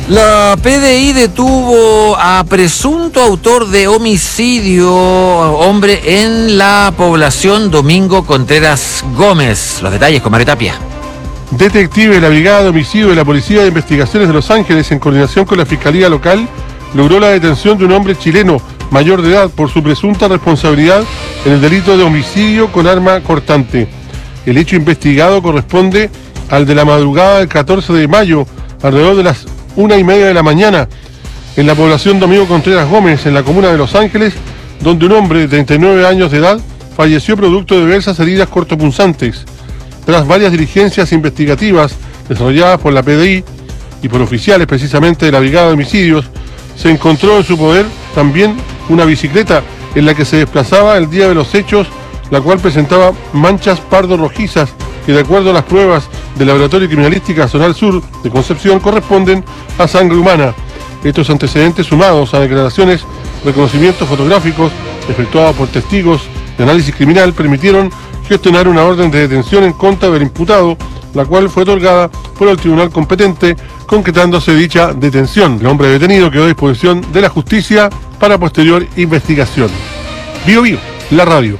La PDI detuvo a presunto autor de homicidio, hombre en la población Domingo Contreras Gómez. Los detalles con Mario Tapia. Detectives de la Brigada de Homicidio de la Policía de Investigaciones de Los Ángeles, en coordinación con la Fiscalía Local, logró la detención de un hombre chileno mayor de edad por su presunta responsabilidad en el delito de homicidio con arma cortante. El hecho investigado corresponde al de la madrugada del 14 de mayo, alrededor de las 1:30 de la mañana, en la población Domingo Contreras Gómez, en la comuna de Los Ángeles, donde un hombre de 39 años de edad falleció producto de diversas heridas cortopunzantes. Tras varias diligencias investigativas desarrolladas por la PDI y por oficiales precisamente de la Brigada de Homicidios, se encontró en su poder también una bicicleta en la que se desplazaba el día de los hechos, la cual presentaba manchas pardo-rojizas que, de acuerdo a las pruebas del Laboratorio de Criminalística Zonal Sur de Concepción, corresponden a sangre humana. Estos antecedentes, sumados a declaraciones, reconocimientos fotográficos efectuados por testigos de análisis criminal, permitieron gestionar una orden de detención en contra del imputado, la cual fue otorgada por el tribunal competente, concretándose dicha detención. El hombre detenido quedó a disposición de la justicia para posterior investigación. Bio Bio, la radio.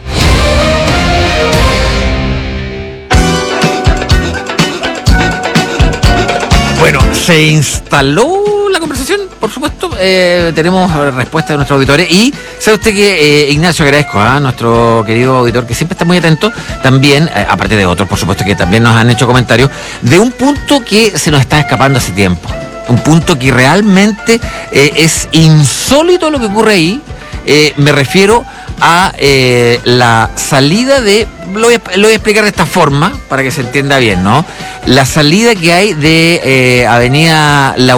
Bueno, se instaló la conversación, por supuesto. Tenemos respuesta de nuestros auditores. Y sabe usted que Ignacio, agradezco a nuestro querido auditor, que siempre está muy atento, también, aparte de otros, por supuesto, que también nos han hecho comentarios, de un punto que se nos está escapando hace tiempo. Un punto que realmente es insólito lo que ocurre ahí. Me refiero a la salida de... Lo voy a explicar de esta forma para que se entienda bien, ¿no? La salida que hay de Avenida La